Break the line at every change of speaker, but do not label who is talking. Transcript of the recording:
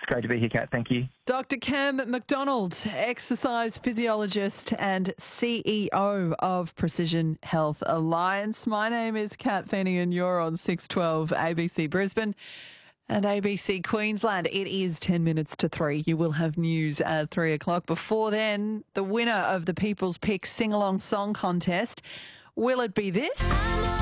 great to be here, Kat. Thank you.
Dr. Cam McDonald, exercise physiologist and CEO of Precision Health Alliance. My name is Kat Feeney and you're on 612 ABC Brisbane and ABC Queensland. It is 10 minutes to 3. You will have news at 3 o'clock. Before then, the winner of the People's Pick Sing-Along Song Contest. Will it be this?